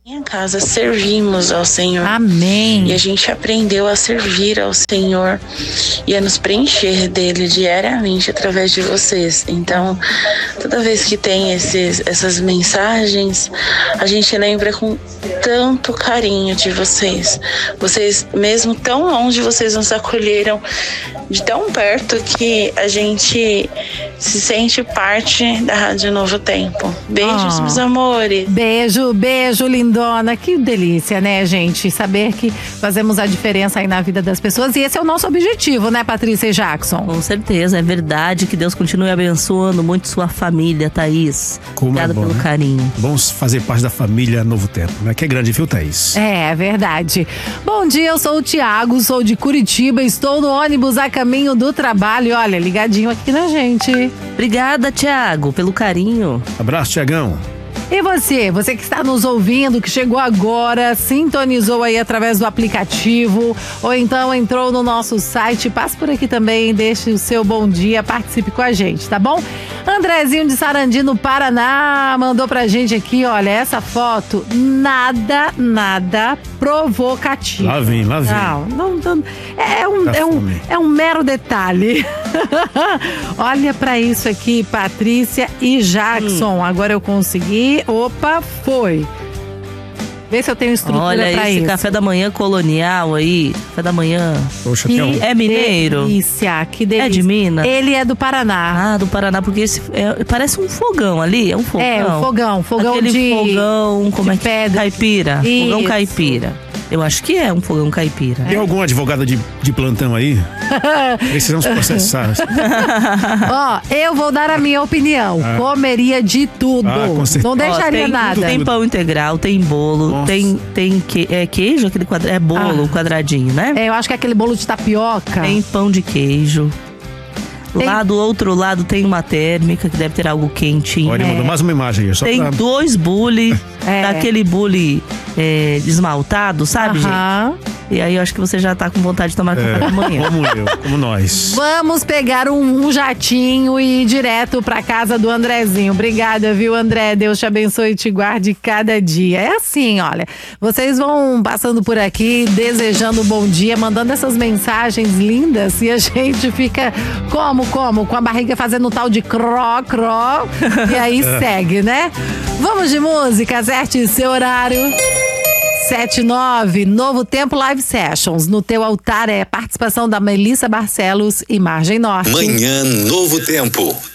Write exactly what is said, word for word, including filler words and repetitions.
Em casa servimos ao Senhor. Amém. E a gente aprendeu a servir ao Senhor e a nos preencher dele diariamente através de vocês. Então, toda vez que tem esses, essas mensagens, a gente lembra com tanto carinho de vocês. Vocês, mesmo tão longe, vocês nos acolheram de tão perto que a gente se sente parte da Rádio Novo Tempo. Beijos, Oh. meus amores. Beijo, beijo, lindona. Que delícia, né, gente? Saber que fazemos a diferença aí na vida das pessoas. E esse é o nosso objetivo, né, Patrícia e Jackson? Com certeza, é verdade. Que Deus continue abençoando muito sua família, Thaís. Como Obrigada é bom, pelo né? carinho. Vamos fazer parte da família Novo Tempo, né? Que é grande, viu, Thaís? É, é verdade. Bom dia, eu sou o Tiago, sou de Curitiba, estou no ônibus a caminho do trabalho. E olha, ligadinho aqui na gente. Obrigada, Tiago, pelo carinho. Abraço, Tiagão. E você, você que está nos ouvindo, que chegou agora, sintonizou aí através do aplicativo, ou então entrou no nosso site, passe por aqui também, deixe o seu bom dia, participe com a gente, tá bom? Andrezinho de Sarandi, no Paraná, mandou pra gente aqui, olha, essa foto, nada, nada provocativa. Lá vem, lá vem. Não, não, não é, um, Dá é, um, fome. é um mero detalhe. Olha pra isso aqui, Patrícia e Jackson. Hum. Agora eu consegui. Opa, foi. Vê se eu tenho estrutura Olha pra esse isso. café da manhã colonial aí. Café da manhã. Poxa, Que que é um... É mineiro? delícia, que delícia. É de Minas? Ele é do Paraná. Ah, do Paraná, porque esse é- parece um fogão ali. É um fogão. É, um fogão, fogão Aquele de... fogão, como de é que pedra. Caipira. Fogão Isso. caipira. Eu acho que é um fogão caipira. Tem algum advogado de, de plantão aí? Precisamos processar. Ó, eu vou dar a minha opinião. Ah. Comeria de tudo. Ah, com certeza. Não Ó, deixaria tem, nada. Tem pão integral, tem bolo, Nossa. tem, tem que, é queijo, aquele quadra, é bolo, Ah. quadradinho, né? É, eu acho que é aquele bolo de tapioca. Tem pão de queijo. Tem- Lá do outro lado tem uma térmica, que deve ter algo quentinho. Olha, mandou mais uma imagem aí. Só Tem pra... dois bule, É. daquele bule é, esmaltado, sabe, gente? Aham. E aí eu acho que você já tá com vontade de tomar café da É, manhã. como eu, como nós. Vamos pegar um, um jatinho e ir direto pra casa do Andrezinho. Obrigada, viu, André? Deus te abençoe e te guarde cada dia. É assim, olha. Vocês vão passando por aqui, desejando um bom dia, mandando essas mensagens lindas e a gente fica como, como? Com a barriga fazendo um tal de cró, cró. E aí segue, né? Vamos de música, acerte seu horário. sete e nove, Novo Tempo Live Sessions. No teu altar é participação da Melissa Barcelos e Margem Norte. Manhã Novo Tempo.